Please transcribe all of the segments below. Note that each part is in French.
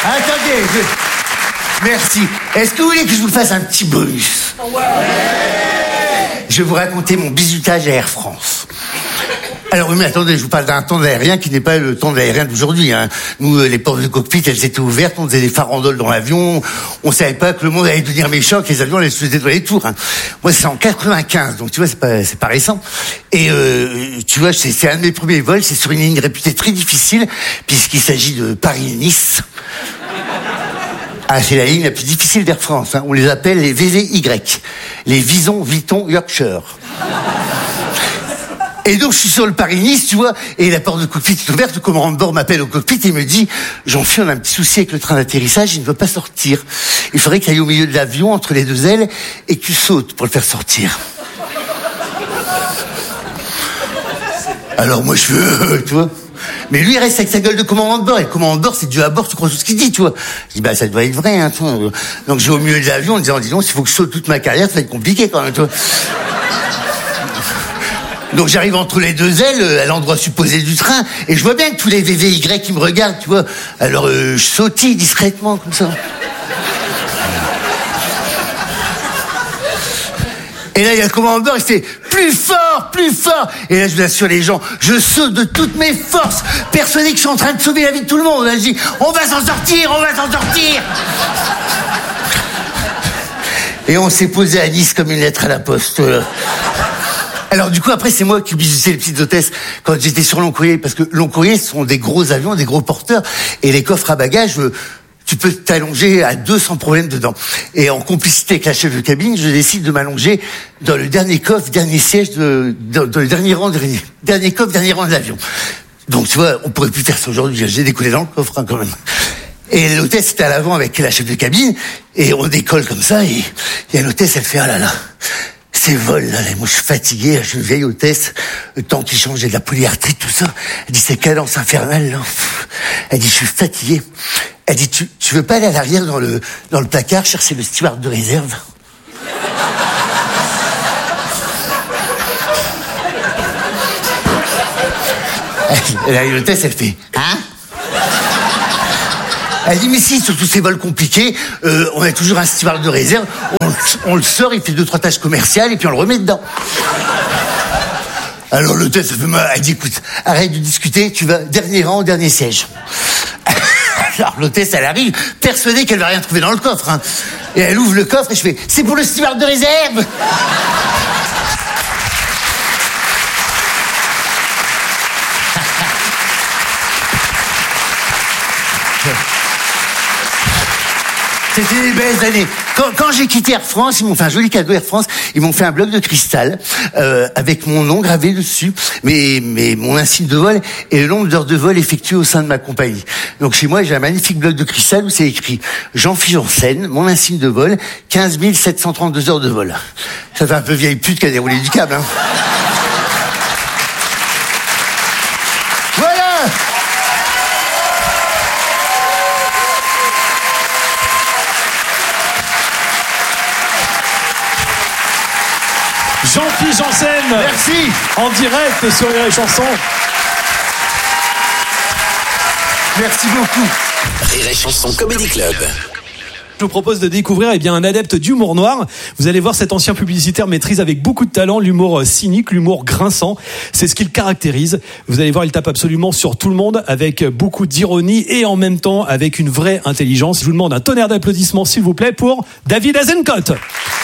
Attendez, merci. Est-ce que vous voulez que je vous fasse un petit bonus? Je vais vous raconter mon bizutage à Air France. Alors oui, mais attendez, je vous parle d'un temps aérien qui n'est pas le temps aérien d'aujourd'hui. Hein. Nous, les portes de cockpit, elles étaient ouvertes, on faisait des farandoles dans l'avion, on savait pas que le monde allait devenir méchant, que les avions allaient se faisaient dans les tours. Hein. Moi, c'est en 95, donc tu vois, c'est pas récent. Et tu vois, c'est un de mes premiers vols, c'est sur une ligne réputée très difficile, puisqu'il s'agit de Paris-Nice. Ah, c'est la ligne la plus difficile d'Air France. Hein. On les appelle les VVY, les Vison, Vuitton, Yorkshire. Et donc, je suis sur le Paris-Nice, tu vois, et la porte de cockpit est ouverte, le commandant de bord m'appelle au cockpit et il me dit « Jean-Philippe, on a un petit souci avec le train d'atterrissage, il ne veut pas sortir. Il faudrait qu'il aille au milieu de l'avion, entre les deux ailes, et que tu sautes pour le faire sortir. » Alors moi, je fais tu vois. Mais lui, il reste avec sa gueule de commandant de bord. Et le commandant de bord, c'est Dieu à bord, tu crois tout ce qu'il dit, tu vois. Je dis, ça doit être vrai, hein, tu vois. Donc, je vais au milieu de l'avion en disant, dis donc, s'il faut que je saute toute ma carrière, ça va être compliqué quand même, tu vois. Donc, j'arrive entre les deux ailes, à l'endroit supposé du train, et je vois bien que tous les VVY qui me regardent, tu vois. Alors, je sautille discrètement, comme ça. Et là, il y a le commandant de bord, il fait plus fort, plus fort. Et là, je vous assure les gens, je saute de toutes mes forces, persuadé que je suis en train de sauver la vie de tout le monde. Là, je dis, on va s'en sortir, on va s'en sortir. Et on s'est posé à Nice comme une lettre à la poste. Alors du coup, après, c'est moi qui bisoutais les petites hôtesses quand j'étais sur long courrier, parce que long courrier, ce sont des gros avions, des gros porteurs, et les coffres à bagages, tu peux t'allonger à 2 sans problème dedans. Et en complicité avec la chef de cabine, je décide de m'allonger dans le dernier coffre, dernier siège, dans le dernier rang, dernier coffre, dernier rang de l'avion. Donc tu vois, on pourrait plus faire ça aujourd'hui, j'ai décollé dans le coffre hein, quand même. Et l'hôtesse était à l'avant avec la chef de cabine, et on décolle comme ça, et il y a l'hôtesse, elle fait, ah là là, ces vols là, moi je suis fatigué, je suis une vieille hôtesse, le temps qui change, j'ai de la polyarthrite, tout ça. Elle dit, ces cadences infernales là. Elle dit, je suis fatigué. Elle dit, tu veux pas aller à l'arrière dans le placard chercher le steward de réserve? Et là, l'hôtesse, elle fait, hein? Elle dit, mais si, sur tous ces vols compliqués, on a toujours un steward de réserve, on le sort, il fait 2-3 tâches commerciales, et puis on le remet dedans. Alors l'hôtesse, elle dit, écoute, arrête de discuter, tu vas dernier rang, dernier siège. Alors l'hôtesse, elle arrive, persuadée qu'elle va rien trouver dans le coffre. Hein. Et elle ouvre le coffre et je fais, c'est pour le steward de réserve. C'était des belles années. Quand j'ai quitté Air France, ils m'ont fait un joli cadeau Air France. Ils m'ont fait un bloc de cristal avec mon nom gravé dessus, mais mon insigne de vol et le nombre d'heures de vol effectuées au sein de ma compagnie. Donc chez moi, j'ai un magnifique bloc de cristal où c'est écrit Jean-Philippe Janssen, mon insigne de vol, 15 732 heures de vol. Ça fait un peu vieille pute qui a déroulé du câble, hein. Voilà. Jean-Philippe Janssen. Merci. En direct sur les chansons. Merci beaucoup. Rire et Chanson Comedy Club. Je vous propose de découvrir un adepte d'humour noir. Vous allez voir, cet ancien publicitaire maîtrise avec beaucoup de talent l'humour cynique, l'humour grinçant. C'est ce qu'il caractérise. Vous allez voir, il tape absolument sur tout le monde avec beaucoup d'ironie et en même temps avec une vraie intelligence. Je vous demande un tonnerre d'applaudissements, s'il vous plaît, pour David Azencott.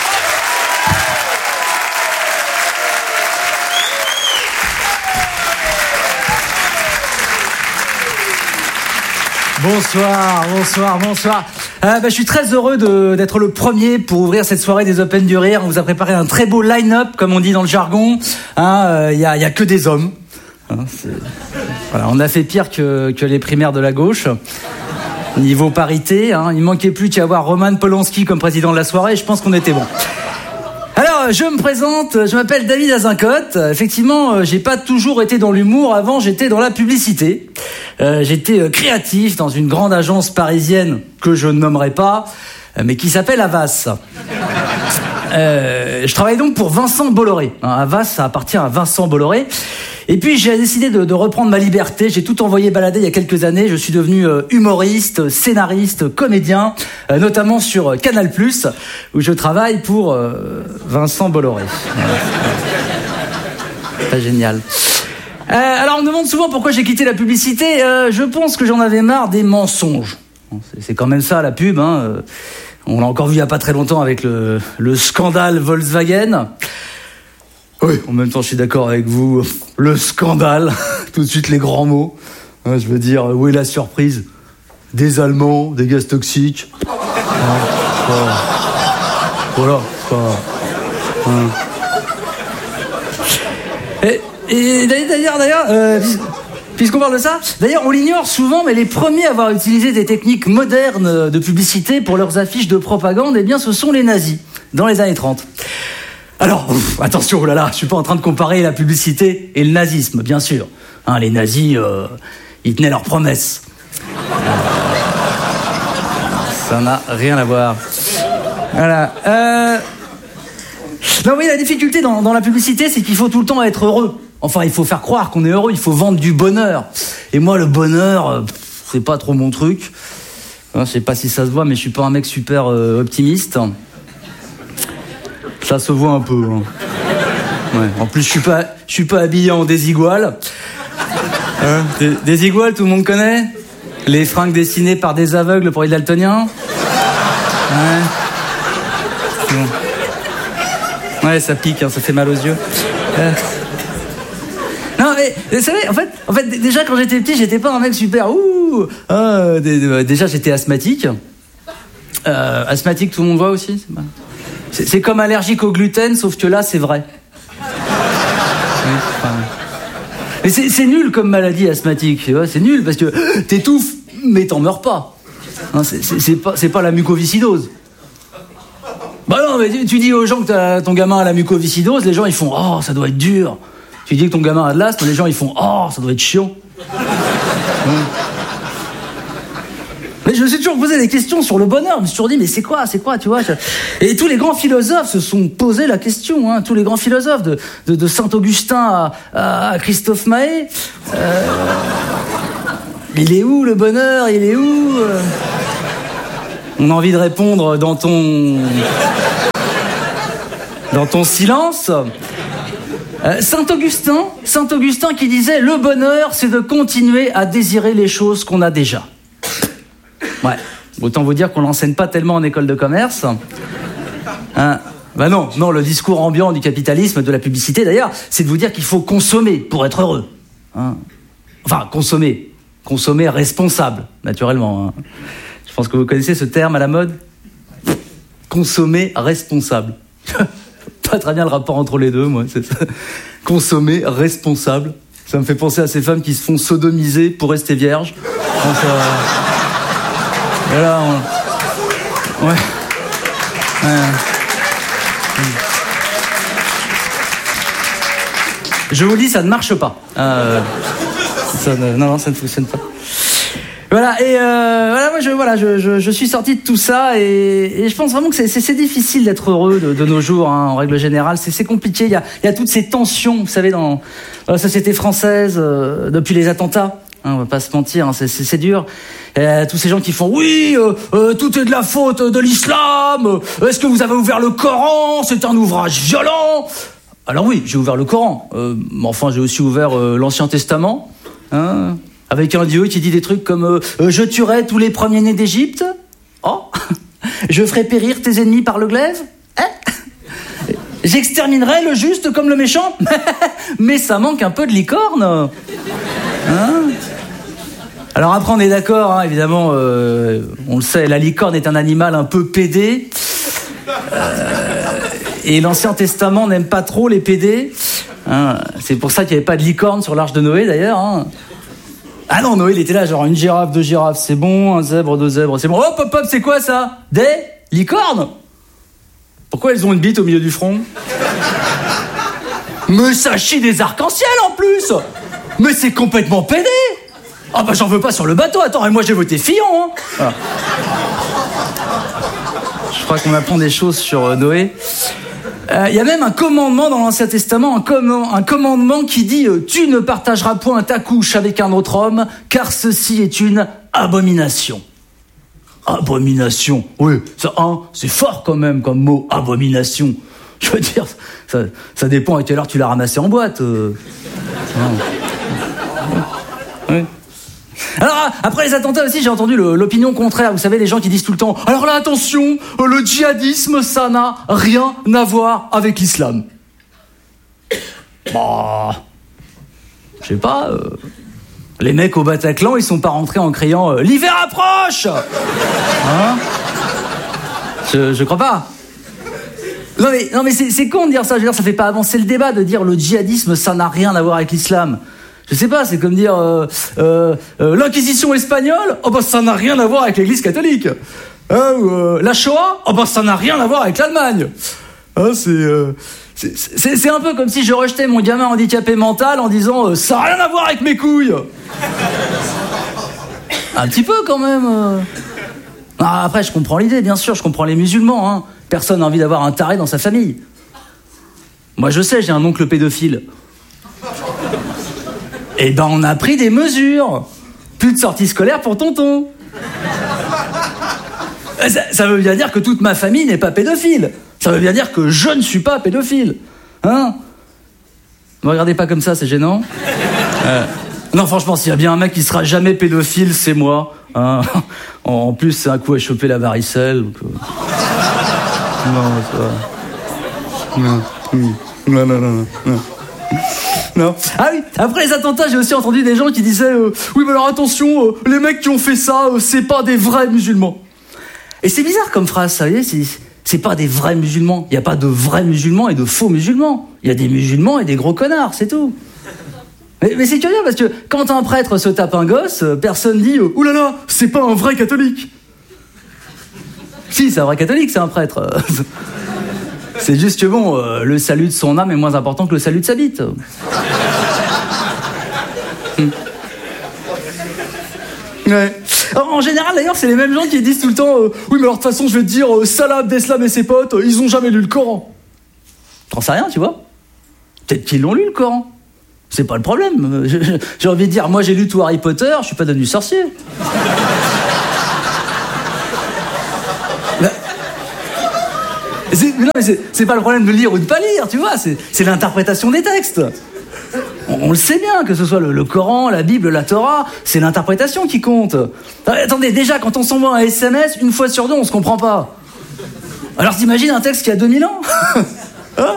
Bonsoir. Je suis très heureux d'être le premier pour ouvrir cette soirée des Open du Rire. On vous a préparé un très beau line-up, comme on dit dans le jargon. Y a que des hommes. Voilà, on a fait pire que les primaires de la gauche. Niveau parité, il manquait plus qu'à avoir Roman Polanski comme président de la soirée. Je pense qu'on était bon. Alors, je me présente, je m'appelle David Azencott. Effectivement, j'ai pas toujours été dans l'humour. Avant, j'étais dans la publicité. J'étais créatif dans une grande agence parisienne que je ne nommerai pas, mais qui s'appelle Havas. Je travaillais donc pour Vincent Bolloré. Havas, ça appartient à Vincent Bolloré. Et puis j'ai décidé de reprendre ma liberté. J'ai tout envoyé balader il y a quelques années. Je suis devenu humoriste, scénariste, comédien, notamment sur Canal+, où je travaille pour Vincent Bolloré. Pas génial. Alors on me demande souvent pourquoi j'ai quitté la publicité. Je pense que j'en avais marre des mensonges. C'est quand même ça la pub, hein. On l'a encore vu il y a pas très longtemps avec le scandale Volkswagen. Oui, en même temps, je suis d'accord avec vous. Le scandale, tout de suite les grands mots. Je veux dire, où est la surprise? Des Allemands, des gaz toxiques. Voilà. Et d'ailleurs, puisqu'on parle de ça, d'ailleurs, on l'ignore souvent, mais les premiers à avoir utilisé des techniques modernes de publicité pour leurs affiches de propagande, eh bien, ce sont les nazis, dans les années 30. Alors, attention, oh là là, je suis pas en train de comparer la publicité et le nazisme, bien sûr. Hein, les nazis, ils tenaient leurs promesses. Ça n'a rien à voir. Voilà. Non, oui, la difficulté dans la publicité, c'est qu'il faut tout le temps être heureux. Enfin, il faut faire croire qu'on est heureux, il faut vendre du bonheur. Et moi, le bonheur, c'est pas trop mon truc. Je sais pas si ça se voit, mais je suis pas un mec super optimiste. Ça se voit un peu. Hein. Ouais. En plus, je suis pas habillé en désigual. Désigual, tout le monde connaît. Les fringues dessinées par des aveugles pour les daltoniens. Ouais. Bon. Ouais, ça pique, hein, ça fait mal aux yeux. Non, mais vous savez, en fait, déjà quand j'étais petit, j'étais pas un mec super. Déjà, j'étais asthmatique. Asthmatique, tout le monde voit aussi. C'est comme allergique au gluten, sauf que là, c'est vrai. Mais c'est nul comme maladie asthmatique, tu vois, c'est nul parce que t'étouffes, mais t'en meurs pas. Hein, c'est pas la mucoviscidose. Bah non, mais tu dis aux gens que ton gamin a la mucoviscidose, les gens ils font oh ça doit être dur. Tu dis que ton gamin a de l'asthme, les gens ils font oh ça doit être chiant. Mais je me suis toujours posé des questions sur le bonheur. Je me suis toujours dit, mais c'est quoi, tu vois. Et tous les grands philosophes se sont posé la question, hein. Tous les grands philosophes, de Saint-Augustin à Christophe Maé. Il est où le bonheur? Il est où On a envie de répondre dans ton silence. Saint-Augustin qui disait, le bonheur, c'est de continuer à désirer les choses qu'on a déjà. Ouais, autant vous dire qu'on l'enseigne pas tellement en école de commerce. Hein? Bah non, le discours ambiant du capitalisme, de la publicité d'ailleurs, c'est de vous dire qu'il faut consommer pour être heureux. Hein? Enfin, consommer responsable, naturellement. Hein? Je pense que vous connaissez ce terme à la mode. Consommer responsable. Pas très bien le rapport entre les deux, moi. C'est ça. Consommer responsable. Ça me fait penser à ces femmes qui se font sodomiser pour rester vierges. Voilà, ouais. Je vous dis, ça ne marche pas. Ça ne fonctionne pas. Voilà, et moi je suis sorti de tout ça et je pense vraiment que c'est difficile d'être heureux de nos jours, hein, en règle générale. C'est compliqué, il y a toutes ces tensions, vous savez, dans la société française depuis les attentats. Hein, on va pas se mentir, hein, c'est dur. Tous ces gens qui font oui, tout est de la faute de l'islam. Est-ce que vous avez ouvert le Coran? C'est un ouvrage violent. Alors oui, j'ai ouvert le Coran. Mais enfin, j'ai aussi ouvert l'Ancien Testament. Hein, avec un Dieu qui dit des trucs comme je tuerai tous les premiers-nés d'Égypte. Oh, je ferai périr tes ennemis par le glaive. Hein, j'exterminerai le juste comme le méchant. Mais ça manque un peu de licorne. Hein? Alors après on est d'accord, hein, évidemment, on le sait, la licorne est un animal un peu pédé, et l'Ancien Testament n'aime pas trop les pédés, hein, c'est pour ça qu'il n'y avait pas de licorne sur l'arche de Noé d'ailleurs. Hein. Ah non, Noé il était là genre une girafe, deux girafes, c'est bon, un zèbre, deux zèbres, c'est bon. Hop, c'est quoi ça? Des licornes? Pourquoi elles ont une bite au milieu du front? Mais ça chie des arcs-en-ciel en plus. Mais c'est complètement pédé. Ah bah j'en veux pas sur le bateau, attends, et moi j'ai voté Fillon, hein. Voilà. Je crois qu'on apprend des choses sur Noé. Il y a même un commandement dans l'Ancien Testament, un commandement qui dit « Tu ne partageras point ta couche avec un autre homme, car ceci est une abomination. » Abomination, oui, ça, hein, c'est fort quand même comme mot, abomination. Je veux dire, ça dépend à quelle heure tu l'as ramassé en boîte. Oui. Alors, après les attentats aussi, j'ai entendu l'opinion contraire. Vous savez, les gens qui disent tout le temps « Alors là, attention, le djihadisme, ça n'a rien à voir avec l'islam. » Bah, je sais pas, les mecs au Bataclan, ils sont pas rentrés en criant « L'hiver approche !» Hein? Je crois pas. Non mais c'est con de dire ça. Je veux dire, ça fait pas avancer le débat de dire le djihadisme, ça n'a rien à voir avec l'islam. Je sais pas, c'est comme dire l'inquisition espagnole, oh bah ça n'a rien à voir avec l'église catholique. La Shoah, oh bah ça n'a rien à voir avec l'Allemagne. C'est un peu comme si je rejetais mon gamin handicapé mental en disant ça n'a rien à voir avec mes couilles. Un petit peu quand même. Ah, après, je comprends l'idée, bien sûr, je comprends les musulmans. Hein. Personne n'a envie d'avoir un taré dans sa famille. Moi, je sais, j'ai un oncle pédophile. Eh ben, on a pris des mesures. Plus de sortie scolaire pour tonton. Ça veut bien dire que toute ma famille n'est pas pédophile. Ça veut bien dire que je ne suis pas pédophile. Hein? Ne me regardez pas comme ça, c'est gênant. Non, franchement, s'il y a bien un mec qui sera jamais pédophile, c'est moi. Hein? En plus, c'est un coup à choper la varicelle. Donc, Non, ça va. Non. Ah oui, après les attentats, j'ai aussi entendu des gens qui disaient oui, mais alors attention, les mecs qui ont fait ça, c'est pas des vrais musulmans. Et c'est bizarre comme phrase, ça, vous voyez, c'est pas des vrais musulmans. Il n'y a pas de vrais musulmans et de faux musulmans. Il y a des musulmans et des gros connards, c'est tout. Mais c'est curieux parce que quand un prêtre se tape un gosse, personne dit « Ouh là là, c'est pas un vrai catholique !» Si, c'est un vrai catholique, c'est un prêtre. C'est juste que bon, le salut de son âme est moins important que le salut de sa bite. Ouais. Alors, en général, d'ailleurs, c'est les mêmes gens qui disent tout le temps oui, mais alors de toute façon, je vais te dire, Salah Abdeslam et ses potes, ils ont jamais lu le Coran. T'en sais rien, tu vois. Peut-être qu'ils l'ont lu, le Coran. C'est pas le problème. J'ai envie de dire, moi, j'ai lu tout Harry Potter, je suis pas devenu sorcier. Non, mais c'est pas le problème de lire ou de pas lire, tu vois, c'est l'interprétation des textes. On le sait bien, que ce soit le Coran, la Bible, la Torah, c'est l'interprétation qui compte. Attendez, déjà, quand on s'envoie un SMS, une fois sur deux, on se comprend pas. Alors t'imagines un texte qui a 2000 ans? Hein?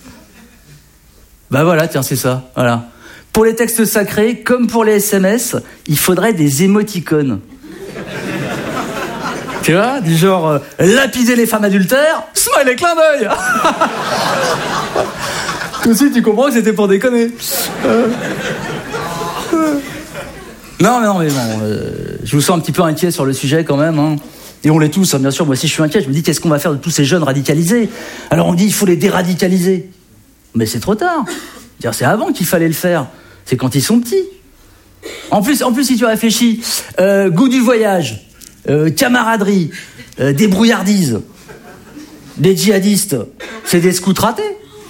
Bah voilà, tiens, c'est ça, voilà. Pour les textes sacrés, comme pour les SMS, il faudrait des émoticônes. Tu vois, du genre lapider les femmes adultères, smile et clin d'œil. Tout de suite, tu comprends que c'était pour déconner. Non, mais bon, je vous sens un petit peu inquiet sur le sujet quand même. Hein. Et on l'est tous, hein, bien sûr. Moi aussi, je suis inquiet. Je me dis, qu'est-ce qu'on va faire de tous ces jeunes radicalisés? Alors on dit, il faut les déradicaliser. Mais c'est trop tard. C'est avant qu'il fallait le faire. C'est quand ils sont petits. En plus, si tu réfléchis, goût du voyage. Camaraderie, débrouillardise, des djihadistes, c'est des scouts ratés.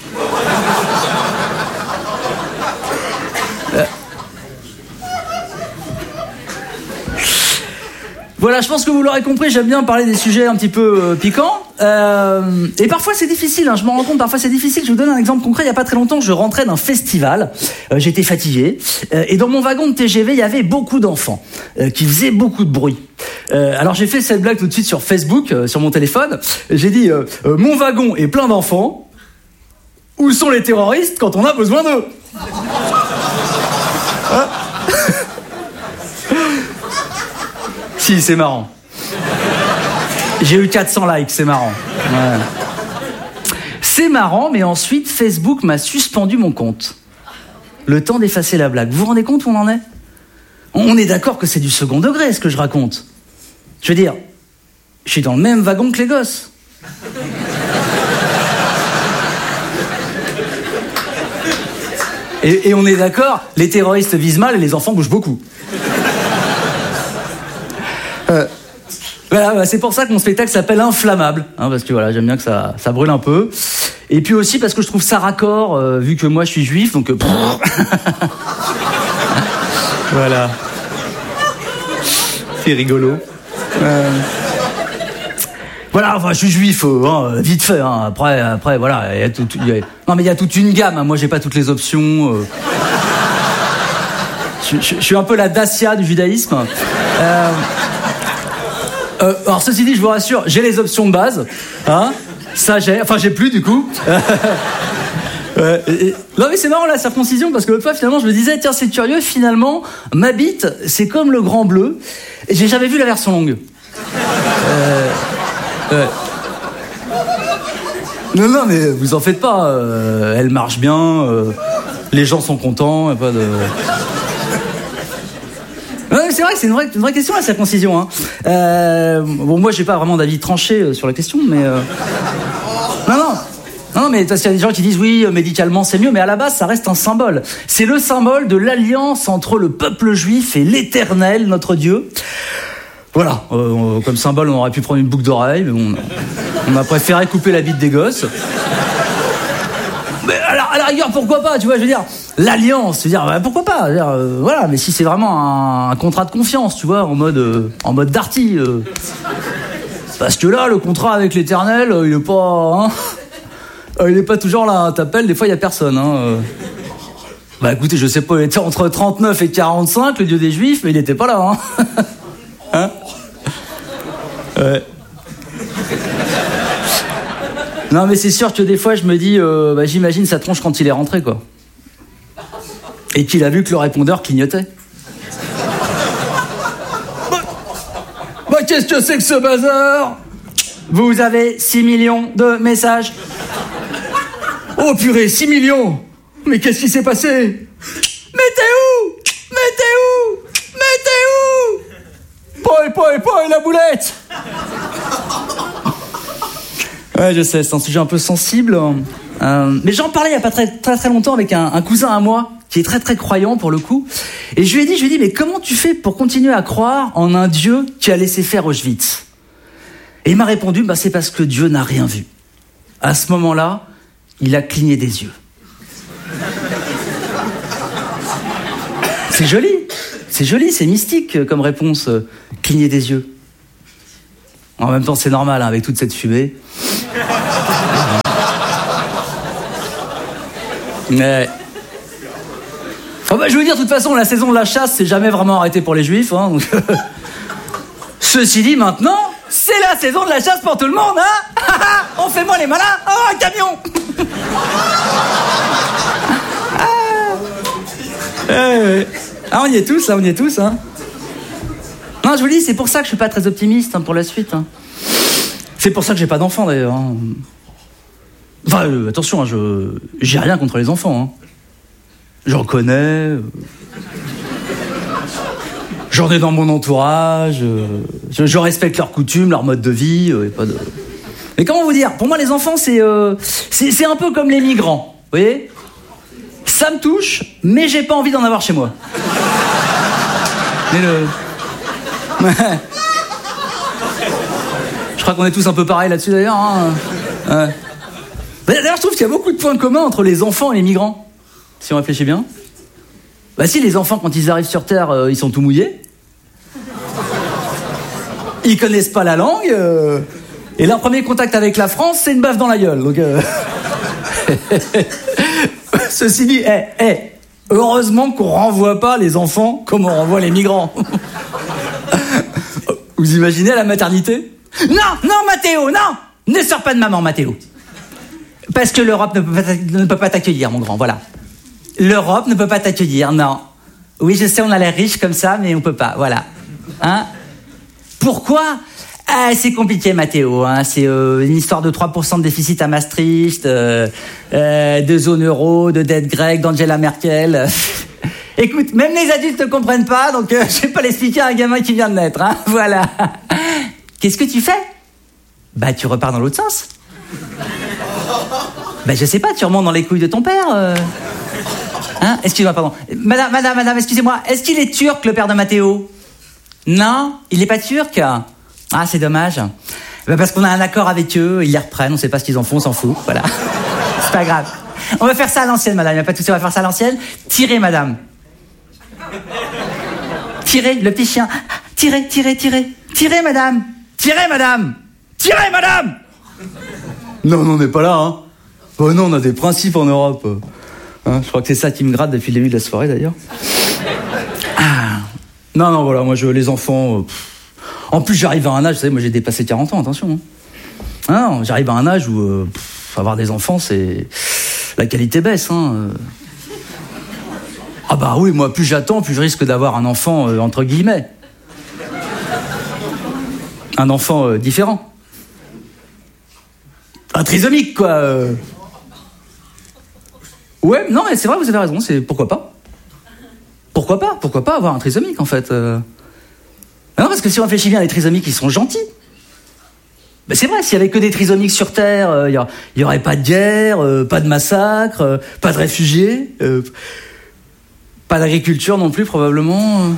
Voilà, je pense que vous l'aurez compris, j'aime bien parler des sujets un petit peu piquants. Et parfois c'est difficile, hein, je m'en rends compte, parfois c'est difficile. Je vous donne un exemple concret, il n'y a pas très longtemps, je rentrais d'un festival, j'étais fatigué, et dans mon wagon de TGV, il y avait beaucoup d'enfants qui faisaient beaucoup de bruit. Alors j'ai fait cette blague tout de suite sur Facebook, sur mon téléphone. J'ai dit, mon wagon est plein d'enfants, où sont les terroristes quand on a besoin d'eux? Hein? Si, c'est marrant. J'ai eu 400 likes, c'est marrant. Ouais. C'est marrant, mais ensuite, Facebook m'a suspendu mon compte. Le temps d'effacer la blague. Vous vous rendez compte où on en est? On est d'accord que c'est du second degré, ce que je raconte. Je veux dire, je suis dans le même wagon que les gosses. Et on est d'accord, les terroristes visent mal et les enfants bougent beaucoup. Voilà, c'est pour ça que mon spectacle s'appelle Inflammable, hein, parce que voilà, j'aime bien que ça brûle un peu. Et puis aussi parce que je trouve ça raccord, vu que moi je suis juif, donc... Voilà. C'est rigolo. Voilà, enfin, je suis juif, vite fait. Hein. Après, voilà, il y a non, mais il y a toute une gamme. Hein. Moi, j'ai pas toutes les options. Je suis un peu la Dacia du judaïsme. Alors, ceci dit, je vous rassure, j'ai les options de base. Hein. Ça, j'ai plus du coup. Non mais c'est marrant la circoncision parce que l'autre fois finalement je me disais tiens c'est curieux finalement ma bite c'est comme le Grand Bleu et j'ai jamais vu la version longue. Non mais vous en faites pas, elle marche bien, les gens sont contents, y a pas de... Non, mais c'est vrai que c'est une vraie question la circoncision. Hein. Bon moi j'ai pas vraiment d'avis tranché sur la question mais Non, mais parce qu'il y a des gens qui disent oui, médicalement c'est mieux, mais à la base ça reste un symbole. C'est le symbole de l'alliance entre le peuple juif et l'Éternel, notre Dieu. Voilà, comme symbole on aurait pu prendre une boucle d'oreille, mais bon, on a préféré couper la bite des gosses. Mais à la rigueur, pourquoi pas, tu vois, je veux dire, l'alliance, je veux dire, pourquoi pas, je veux dire, voilà, mais si c'est vraiment un contrat de confiance, tu vois, en mode Darty. Parce que là, le contrat avec l'Éternel, il est pas... Hein, il est pas toujours là, t'appelles, des fois il y a personne. Hein. Bah écoutez, je sais pas, il était entre 39 et 45, le Dieu des Juifs, mais il était pas là. Hein, hein ouais. Non mais c'est sûr que des fois je me dis, j'imagine sa tronche quand il est rentré quoi. Et qu'il a vu que le répondeur clignotait. Bah qu'est-ce que c'est que ce bazar ? Vous avez 6 millions de messages. Oh purée, 6 millions! Mais qu'est-ce qui s'est passé? Mais t'es où? Paul, la boulette! Ouais, je sais, c'est un sujet un peu sensible. Mais j'en parlais il y a pas très longtemps avec un cousin à moi, qui est très très croyant pour le coup. Et je lui ai dit, mais comment tu fais pour continuer à croire en un Dieu qui a laissé faire Auschwitz? Et il m'a répondu, c'est parce que Dieu n'a rien vu. À ce moment-là, il a cligné des yeux. C'est joli, c'est mystique comme réponse, cligner des yeux. En même temps, c'est normal, hein, avec toute cette fumée. Mais... je veux dire, de toute façon, la saison de la chasse, c'est jamais vraiment arrêté pour les Juifs. Hein, donc... Ceci dit, maintenant, c'est la saison de la chasse pour tout le monde, hein. On fait moins les malins. Oh, un camion. On y est tous, là, hein. Non, je vous dis, c'est pour ça que je suis pas très optimiste pour la suite. Hein. C'est pour ça que j'ai pas d'enfants, d'ailleurs. Hein. Enfin, attention, j'ai rien contre les enfants. Hein. J'en connais... J'en ai dans mon entourage, je respecte leurs coutumes, leur mode de vie, pas de... Mais comment vous dire ? Pour moi, les enfants, c'est un peu comme les migrants, vous voyez ? Ça me touche, mais j'ai pas envie d'en avoir chez moi. Mais Je crois qu'on est tous un peu pareils là-dessus, d'ailleurs. Hein. Ouais. D'ailleurs, je trouve qu'il y a beaucoup de points communs entre les enfants et les migrants, si on réfléchit bien. Si, les enfants, quand ils arrivent sur Terre, ils sont tout mouillés. Ils connaissent pas la langue. Et leur premier contact avec la France, c'est une baffe dans la gueule. Donc, Ceci dit, heureusement qu'on renvoie pas les enfants comme on renvoie les migrants. Vous imaginez à la maternité ? Non, Mathéo, non ! Ne sors pas de maman, Mathéo. Parce que l'Europe ne peut pas t'accueillir, mon grand, voilà. L'Europe ne peut pas t'accueillir, non. Oui, je sais, on a l'air riche comme ça, mais on peut pas, voilà. Hein ? Pourquoi ? C'est compliqué, Mathéo. Hein. C'est une histoire de 3% de déficit à Maastricht, de zone euro, de dette grecque, d'Angela Merkel. Écoute, même les adultes ne comprennent pas, donc je vais pas l'expliquer à un gamin qui vient de naître. Hein. Voilà. Qu'est-ce que tu fais ? Tu repars dans l'autre sens. Je sais pas, tu remontes dans les couilles de ton père. Hein ? Excusez-moi, pardon. Madame, excusez-moi. Est-ce qu'il est turc, le père de Mathéo ? Non, il est pas turc. Ah, c'est dommage. Parce qu'on a un accord avec eux, ils les reprennent, on sait pas ce qu'ils en font, on s'en fout, voilà. C'est pas grave. On va faire ça à l'ancienne, madame. Il n'y a pas de souci, on va faire ça à l'ancienne. Tirez, madame. Tirez, le petit chien. Tirez, tirez, tirez. Tirez, madame. Tirez, madame. Tirez, madame. Non, on n'est pas là, hein. Oh non, on a des principes en Europe. Hein, je crois que c'est ça qui me gratte depuis le début de la soirée, d'ailleurs. Ah. Non, voilà, moi, les enfants... En plus, j'arrive à un âge, vous savez, moi, j'ai dépassé 40 ans, attention. Hein. Non, j'arrive à un âge où avoir des enfants, c'est... La qualité baisse, hein. Ah bah oui, moi, plus j'attends, plus je risque d'avoir un enfant, entre guillemets. Un enfant différent. Un trisomique, quoi. Ouais, non, mais c'est vrai, vous avez raison, c'est... Pourquoi pas avoir un trisomique, en fait Non, parce que si on réfléchit bien, les trisomiques, ils sont gentils. Ben c'est vrai, s'il y avait que des trisomiques sur Terre, il y aurait pas de guerre, pas de massacre, pas de réfugiés, pas d'agriculture non plus, probablement.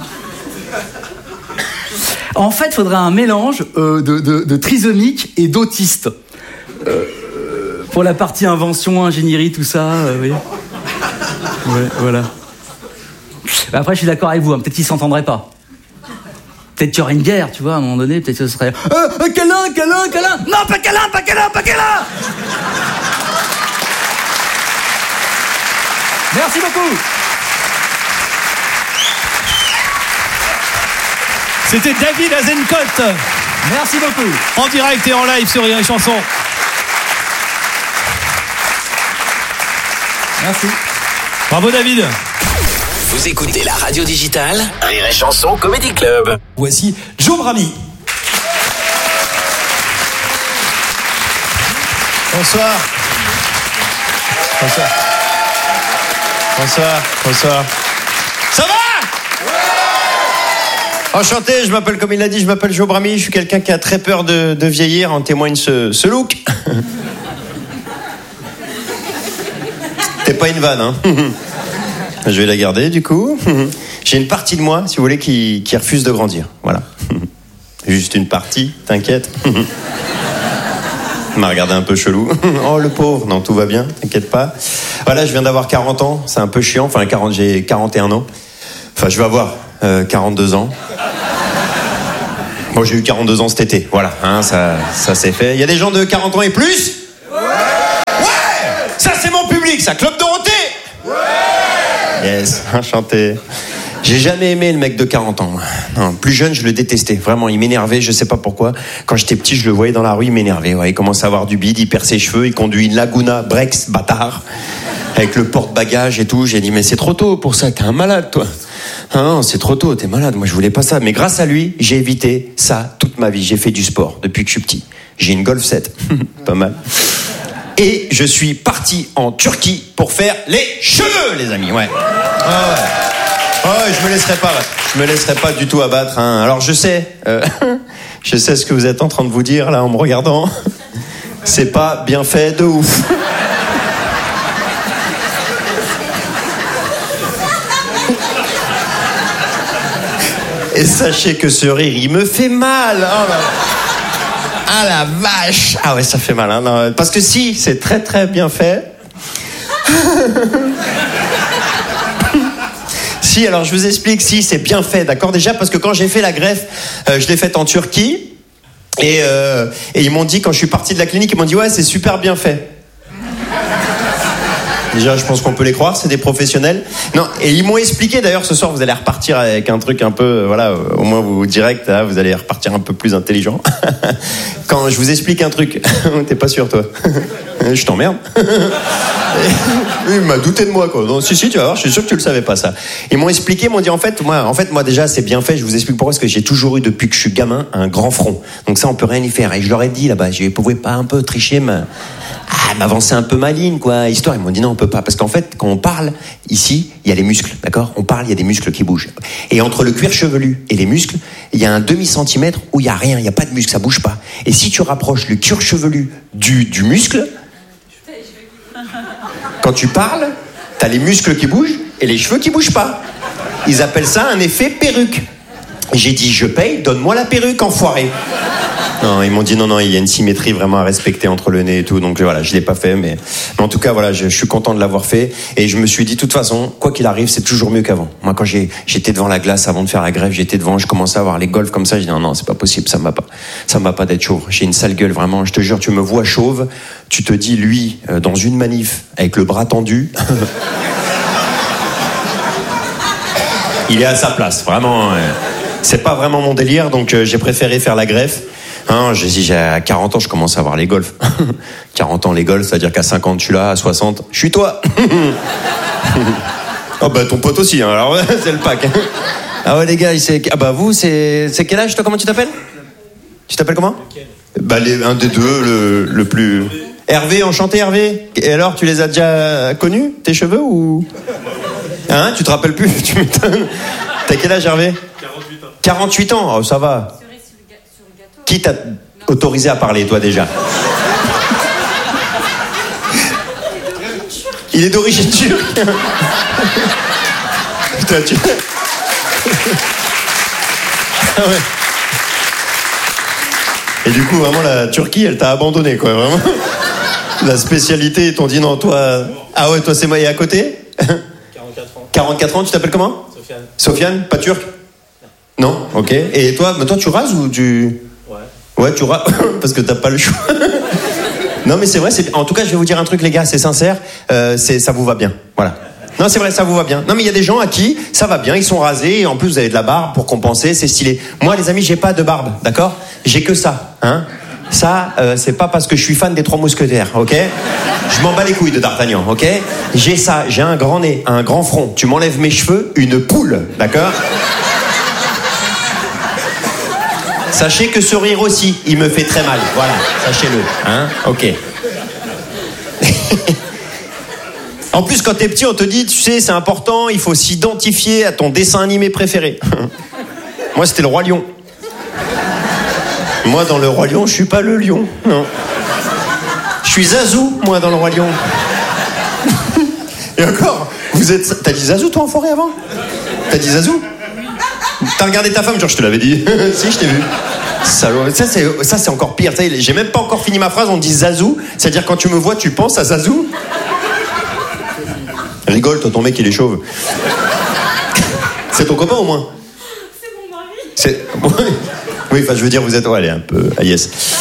En fait, il faudrait un mélange de trisomiques et d'autistes. Pour la partie invention, ingénierie, tout ça, oui. Ouais, voilà. Après, je suis d'accord avec vous, hein, peut-être qu'ils s'entendraient pas. Peut-être qu'il y aurait une guerre, tu vois, à un moment donné, peut-être que ce serait... câlin. Non, pas câlin. Merci beaucoup. C'était David Azencote. Merci beaucoup. En direct et en live sur Rire et Chanson. Merci. Bravo David. Vous écoutez la radio digitale Rire et Chanson Comedy Club. Voici Joe Brami. Bonsoir. Ça va? Enchanté, je m'appelle, comme il l'a dit, je m'appelle Joe Brami. Je suis quelqu'un qui a très peur de vieillir. En témoigne ce look. C'est pas une vanne, hein. Je vais la garder, du coup. J'ai une partie de moi, si vous voulez, qui refuse de grandir. Voilà. Juste une partie, t'inquiète. Il m'a regardé un peu chelou. Oh, le pauvre. Non, tout va bien, t'inquiète pas. Voilà, je viens d'avoir 40 ans. C'est un peu chiant. Enfin, j'ai 41 ans. Enfin, je vais avoir 42 ans. Bon, j'ai eu 42 ans cet été. Voilà, hein, ça c'est fait. Il y a des gens de 40 ans et plus? Ouais! Ça, c'est mon public, ça. Club Dorothée? Yes, enchanté. J'ai jamais aimé le mec de 40 ans. Non, plus jeune, je le détestais. Vraiment, il m'énervait, je sais pas pourquoi. Quand j'étais petit, je le voyais dans la rue, il m'énervait. Ouais, il commence à avoir du bide, il perd ses cheveux, il conduit une Laguna Brex, bâtard, avec le porte-bagages et tout. J'ai dit, mais c'est trop tôt pour ça, t'es un malade, toi. Ah non, c'est trop tôt, t'es malade. Moi, je voulais pas ça. Mais grâce à lui, j'ai évité ça toute ma vie. J'ai fait du sport depuis que je suis petit. J'ai une Golf 7. Pas mal. Et je suis parti en Turquie pour faire les cheveux, les amis. Ouais. Oh, je me laisserai pas du tout abattre. Hein. Alors je sais ce que vous êtes en train de vous dire là en me regardant. C'est pas bien fait de ouf. Et sachez que ce rire, il me fait mal. Oh là. Ah la vache. Ah ouais, ça fait mal. Hein. Non, parce que si, c'est très très bien fait. Si, alors je vous explique, si, c'est bien fait, d'accord? Déjà, parce que quand j'ai fait la greffe, je l'ai faite en Turquie. Et ils m'ont dit, quand je suis parti de la clinique, ils m'ont dit, ouais, c'est super bien fait. Déjà, je pense qu'on peut les croire, c'est des professionnels. Non, et ils m'ont expliqué, d'ailleurs, ce soir, vous allez repartir avec un truc un peu, voilà, au moins vous direct, là, vous allez repartir un peu plus intelligent. Quand je vous explique un truc, t'es pas sûr, toi? Je t'emmerde. Il m'a douté de moi, quoi. Non, si, tu vas voir, je suis sûr que tu le savais pas, ça. Ils m'ont expliqué, ils m'ont dit, en fait, moi, déjà, c'est bien fait, je vous explique pourquoi, parce que j'ai toujours eu, depuis que je suis gamin, un grand front. Donc ça, on peut rien y faire. Et je leur ai dit, là-bas, je pouvais pas un peu tricher, m'avancer un peu ma ligne, quoi, histoire. Ils m'ont dit non, on peut pas. Parce qu'en fait, quand on parle, ici, il y a les muscles, d'accord? On parle, il y a des muscles qui bougent. Et entre le cuir chevelu et les muscles, il y a un demi-centimètre où il y a rien, il y a pas de muscle, ça bouge pas. Et si tu rapproches le cuir chevelu du muscle, quand tu parles, t'as les muscles qui bougent et les cheveux qui bougent pas. Ils appellent ça un effet perruque. Et j'ai dit, je paye, donne-moi la perruque, enfoiré. Non, ils m'ont dit non, il y a une symétrie vraiment à respecter entre le nez et tout. Donc voilà, je l'ai pas fait, mais en tout cas voilà, je suis content de l'avoir fait. Et je me suis dit, de toute façon, quoi qu'il arrive, c'est toujours mieux qu'avant. Moi, quand j'étais devant la glace avant de faire la grève, je commençais à voir les golfs comme ça. Je dis non, c'est pas possible, ça me va pas d'être chauve. J'ai une sale gueule vraiment. Je te jure, tu me vois chauve, tu te dis lui dans une manif avec le bras tendu. Il est à sa place, vraiment. C'est pas vraiment mon délire, donc j'ai préféré faire la greffe. Hein, j'ai à 40 ans, je commence à voir les golfs. 40 ans les golfs, c'est-à-dire qu'à 50 je suis là, à 60, je suis toi. Oh bah ton pote aussi, hein, alors c'est le pack. Ah ouais les gars, ah bah vous, c'est quel âge toi, comment tu t'appelles? Tu t'appelles comment? Bah un des deux, le plus... Hervé, enchanté Hervé. Et alors, tu les as déjà connus, tes cheveux, ou... Hein, tu te rappelles plus? Tu m'étonnes. T'as quel âge Hervé? 48 ans. 48 ans, oh, ça va. Qui t'a autorisé à parler, toi, déjà? Il est d'origine turque. Putain, tu... Ah ouais. Et du coup, vraiment, la Turquie, elle t'a abandonné, quoi, vraiment. La spécialité, ils t'ont dit non, toi... Ah ouais, toi, c'est moi, et à côté? 44 ans. 44 ans, tu t'appelles comment? Sofiane. Sofiane, pas turc? Non, ok. Et toi, tu rases ou tu... Ouais, tu rases, parce que t'as pas le choix. Non, mais c'est vrai, en tout cas, je vais vous dire un truc, les gars, c'est sincère, ça vous va bien, voilà. Non, c'est vrai, ça vous va bien. Non, mais il y a des gens à qui ça va bien, ils sont rasés, et en plus, vous avez de la barbe pour compenser, c'est stylé. Moi, les amis, j'ai pas de barbe, d'accord? J'ai que ça, hein. Ça, c'est pas parce que je suis fan des Trois Mousquetaires, ok? Je m'en bats les couilles de D'Artagnan, ok? J'ai ça, j'ai un grand nez, un grand front. Tu m'enlèves mes cheveux, une poule, d'accord? Sachez que ce rire aussi, il me fait très mal. Voilà, sachez-le, hein? Ok. En plus, quand t'es petit, on te dit, tu sais, c'est important, il faut s'identifier à ton dessin animé préféré. Moi, c'était le Roi Lion. Moi, dans le Roi Lion, je suis pas le lion, non. Je suis Zazou, moi, dans le Roi Lion. Et encore, t'as dit Zazou, toi, en forêt, avant? T'as dit Zazou? T'as regardé ta femme, genre, je te l'avais dit. Si, je t'ai vu. Salaud. Ça, c'est encore pire. J'ai même pas encore fini ma phrase, on dit Zazou. C'est-à-dire, quand tu me vois, tu penses à Zazou? Rigole, toi, ton mec, il est chauve. C'est ton copain, au moins? C'est mon mari. Oui, enfin, je veux dire, vous êtes... Ouais, allez, un peu... Ah, yes.